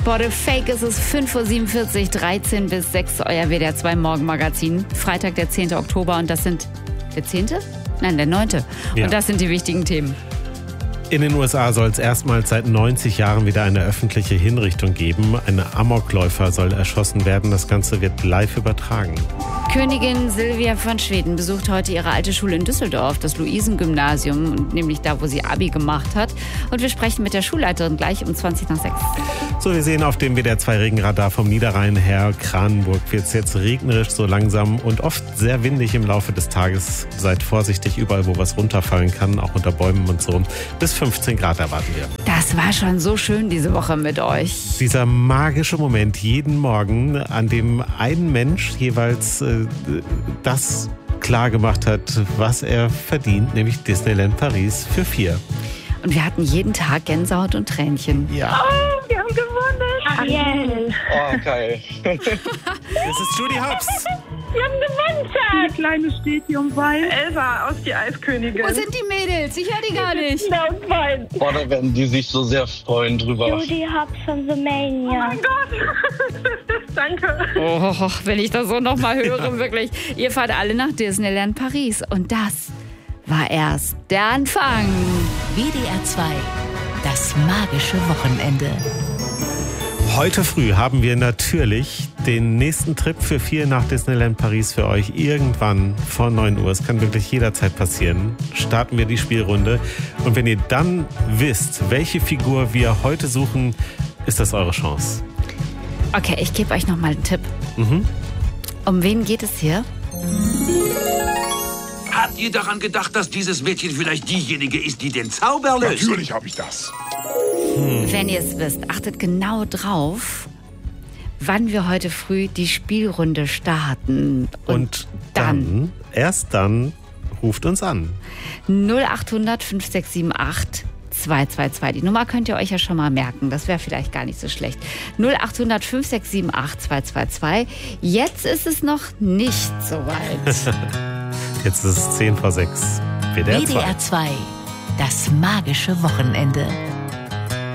Bottle Fake ist es 5:47 Uhr, 13 bis 6, euer WDR 2 Morgenmagazin. Freitag, der 10. Oktober und das sind... Der 10.? Nein, der 9. Ja. Und das sind die wichtigen Themen. In den USA soll es erstmals seit 90 Jahren wieder eine öffentliche Hinrichtung geben. Ein Amokläufer soll erschossen werden. Das Ganze wird live übertragen. Königin Silvia von Schweden besucht heute ihre alte Schule in Düsseldorf, das Luisengymnasium, nämlich da, wo sie Abi gemacht hat. Und wir sprechen mit der Schulleiterin gleich um 5:20. So, wir sehen auf dem WDR 2 Regenradar vom Niederrhein her Kranenburg wird es jetzt regnerisch so langsam und oft sehr windig im Laufe des Tages. Seid vorsichtig überall, wo was runterfallen kann, auch unter Bäumen und so. Bis 15 Grad erwarten wir. Das war schon so schön diese Woche mit euch. Dieser magische Moment jeden Morgen, an dem ein Mensch jeweils das klar gemacht hat, was er verdient, nämlich Disneyland Paris für 4. Und wir hatten jeden Tag Gänsehaut und Tränchen. Ja. Oh, wir haben gewonnen. Ariel. Oh, geil. Das ist Judy Hopps. Wir haben gewonnen, Schatz. Die Kleine steht hier und weint. Elsa aus die Eiskönigin. Wo sind die Mädels? Ich höre die gar nicht. Da und weint. Boah, da werden die sich so sehr freuen drüber. Judy Hopps von The Oh Mania. mein Gott. Danke. Oh, wenn ich das so nochmal höre, wirklich. Ihr fahrt alle nach Disneyland Paris. Und das war erst der Anfang. WDR 2, das magische Wochenende. Heute früh haben wir natürlich den nächsten Trip für 4 nach Disneyland Paris für euch. Irgendwann vor 9 Uhr. Es kann wirklich jederzeit passieren. Starten wir die Spielrunde. Und wenn ihr dann wisst, welche Figur wir heute suchen, ist das eure Chance. Okay, ich gebe euch nochmal einen Tipp. Um wen geht es hier? Habt ihr daran gedacht, dass dieses Mädchen vielleicht diejenige ist, die den Zauber löst? Natürlich habe ich das. Wenn ihr es wisst, achtet genau drauf, wann wir heute früh die Spielrunde starten. Und dann, erst dann, ruft uns an. 0800 5678 222. Die Nummer könnt ihr euch ja schon mal merken. Das wäre vielleicht gar nicht so schlecht. 0800 5678 222. Jetzt ist es noch nicht so weit. Jetzt ist es 10 vor 6. WDR 2. WDR 2, das magische Wochenende.